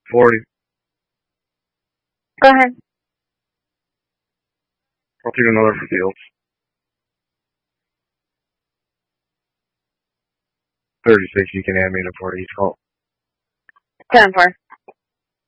40. Go ahead. I'll take another for Fields. 36, you can add me to 40. He's called. 10-4.